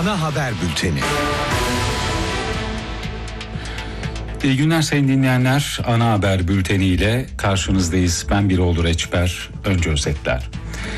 Ana haber bülteni. İyi günler sayın dinleyenler. Ana haber bülteniyle karşınızdayız. Ben Biroğlu Reçber. Önce özetler.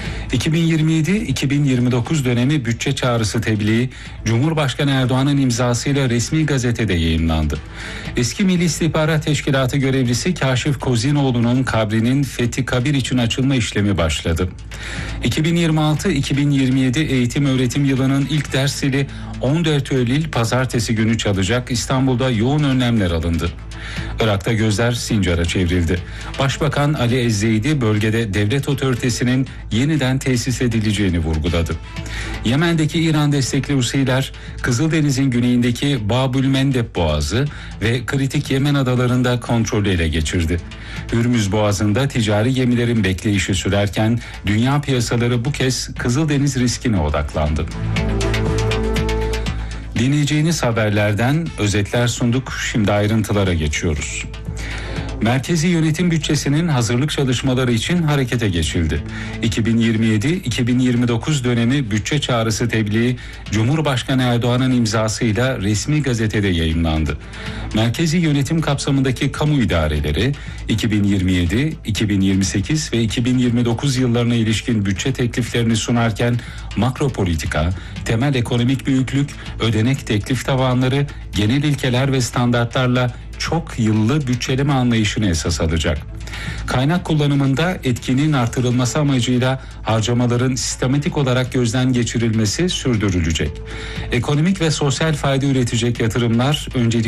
2027-2029 dönemi bütçe çağrısı tebliği Cumhurbaşkanı Erdoğan'ın imzasıyla resmi gazetede yayımlandı. Eski Milli İstihbarat Teşkilatı görevlisi Kaşif Kozinoğlu'nun kabrinin Fethi Kabir için açılma işlemi başladı. 2026-2027 eğitim öğretim yılının ilk ders zili 14 Eylül pazartesi günü çalacak. İstanbul'da yoğun önlemler alındı. Irak'ta gözler Sincar'a çevrildi. Başbakan Ali Ezzeydi bölgede devlet otoritesinin yeniden tesis edileceğini vurguladı. Yemen'deki İran destekli Husiler, Kızıldeniz'in güneyindeki Babülmendeb Boğazı ve kritik Yemen adalarında kontrolü ele geçirdi. Hürmüz Boğazı'nda ticari gemilerin bekleyişi sürerken dünya piyasaları bu kez Kızıldeniz riskine odaklandı. Dinleyeceğiniz haberlerden özetler sunduk. Şimdi ayrıntılara geçiyoruz. Merkezi yönetim bütçesinin hazırlık çalışmaları için harekete geçildi. 2027-2029 dönemi bütçe çağrısı tebliği Cumhurbaşkanı Erdoğan'ın imzasıyla resmi gazetede yayımlandı. Merkezi yönetim kapsamındaki kamu idareleri 2027, 2028 ve 2029 yıllarına ilişkin bütçe tekliflerini sunarken makro politika, temel ekonomik büyüklük, ödenek teklif tavanları, genel ilkeler ve standartlarla çok yıllı bütçeleme anlayışını esas alacak. Kaynak kullanımında etkinliğin artırılması amacıyla harcamaların sistematik olarak gözden geçirilmesi sürdürülecek. Ekonomik ve sosyal fayda üretecek yatırımlar öncelikle